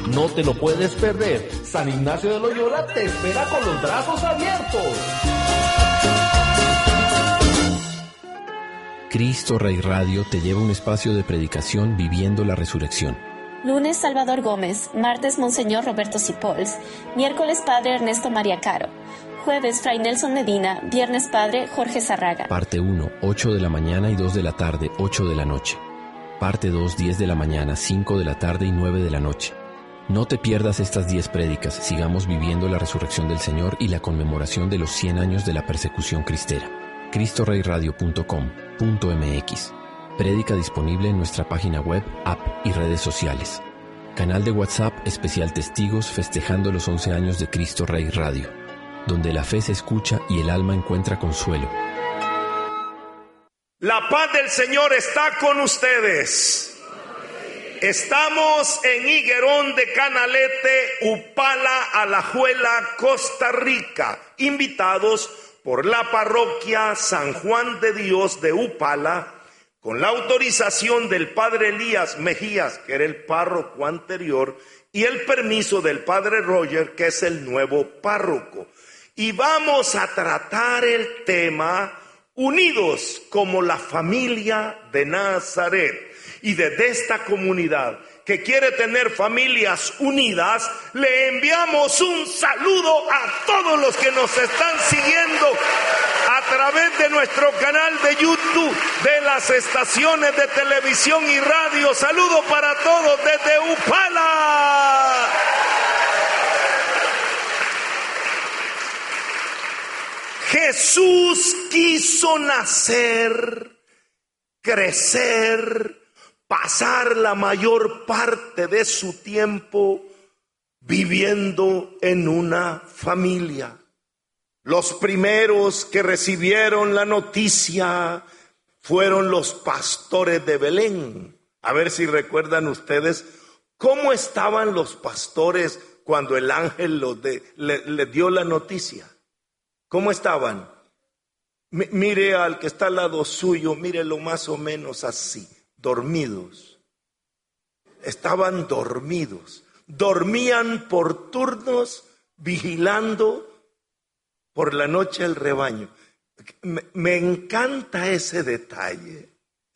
No te lo puedes perder. San Ignacio de Loyola te espera con los brazos abiertos. Cristo Rey Radio te lleva a un espacio de predicación viviendo la resurrección. Lunes, Salvador Gómez. Martes, Monseñor Roberto Cipols. Miércoles, Padre Ernesto María Caro. Jueves, Fray Nelson Medina. Viernes, Padre Jorge Zarraga. Parte 1, 8 de la mañana y 2 de la tarde, 8 de la noche. Parte 2, 10 de la mañana, 5 de la tarde y 9 de la noche. No te pierdas estas 10 prédicas. Sigamos viviendo la resurrección del Señor y la conmemoración de los 100 años de la persecución cristera. CristoReyRadio.com.mx. Prédica disponible en nuestra página web, app y redes sociales. Canal de WhatsApp especial Testigos festejando los 11 años de Cristo Rey Radio, donde la fe se escucha y el alma encuentra consuelo. La paz del Señor está con ustedes. Estamos en Higuerón de Canalete, Upala, Alajuela, Costa Rica, invitados por la parroquia San Juan de Dios de Upala, con la autorización del padre Elías Mejías, que era el párroco anterior, y el permiso del padre Roger, que es el nuevo párroco. Y vamos a tratar el tema unidos como la familia de Nazaret. Y desde esta comunidad que quiere tener familias unidas, le enviamos un saludo a todos los que nos están siguiendo a través de nuestro canal de YouTube, de las estaciones de televisión y radio. Saludo para todos desde Upala. Jesús quiso nacer, crecer, pasar la mayor parte de su tiempo viviendo en una familia. Los primeros que recibieron la noticia fueron los pastores de Belén. A ver si recuerdan ustedes cómo estaban los pastores cuando el ángel les dio la noticia. ¿Cómo estaban? Mire al que está al lado suyo, mírelo más o menos así. Dormidos. Estaban dormidos. Dormían por turnos vigilando por la noche el rebaño. Me encanta ese detalle.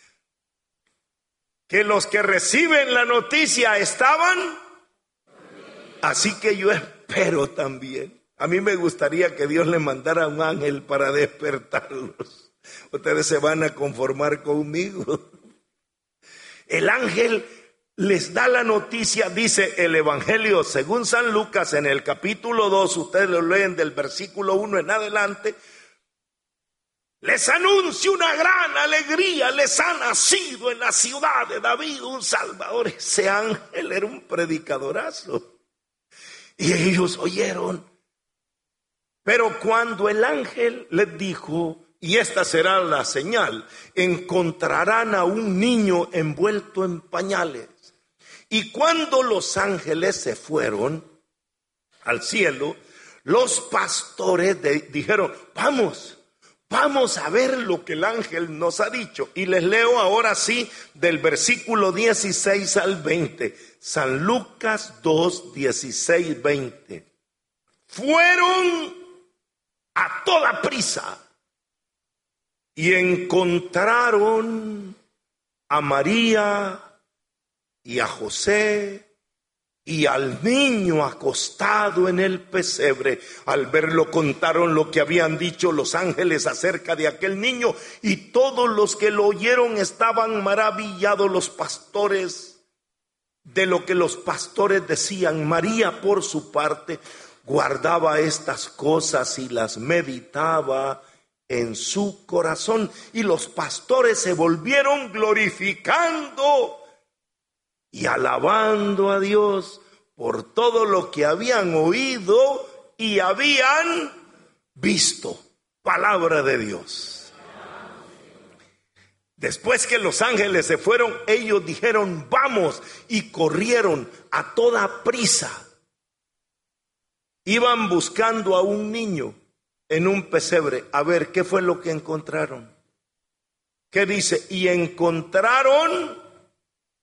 Que los que reciben la noticia estaban. Así que yo espero también. A mí me gustaría que Dios le mandara un ángel para despertarlos. Ustedes se van a conformar conmigo. El ángel les da la noticia, dice el Evangelio según San Lucas en el capítulo 2, ustedes lo leen del versículo 1 en adelante. Les anuncio una gran alegría, les ha nacido en la ciudad de David un Salvador. Ese ángel era un predicadorazo. Y ellos oyeron. Pero cuando el ángel les dijo, y esta será la señal, encontrarán a un niño envuelto en pañales. Y cuando los ángeles se fueron al cielo, los pastores dijeron, vamos a ver lo que el ángel nos ha dicho. Y les leo ahora sí del versículo 16 al 20. San Lucas 2, 16, 20. Fueron a toda prisa y encontraron a María y a José y al niño acostado en el pesebre. Al verlo contaron lo que habían dicho los ángeles acerca de aquel niño, y todos los que lo oyeron estaban maravillados los pastores de lo que los pastores decían. María, por su parte, guardaba estas cosas y las meditaba en su corazón. Y los pastores se volvieron glorificando y alabando a Dios por todo lo que habían oído y habían visto. Palabra de Dios. Después que los ángeles se fueron, ellos dijeron, vamos, y corrieron a toda prisa. Iban buscando a un niño en un pesebre. A ver, ¿qué fue lo que encontraron? ¿Qué dice? Y encontraron